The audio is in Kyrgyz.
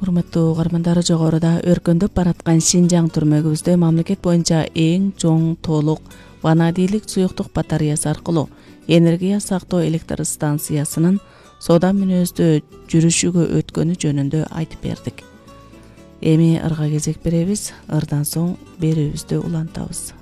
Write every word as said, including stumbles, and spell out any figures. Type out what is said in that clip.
Урматтуу угармандар, жогоруда өркөндөп бараткан Шинжаң түрмөгүбүздө мамлекет боюнча эң чоң толук ванадийлик суюктук батареясы аркылуу энергия сактоо электр станциясынын соода мүнөздө жүрүшүгө өткөнү жөнүндө айтып бердик. Эми ырга кезек беребиз. Ырдан соң берүүбүздү улантабыз.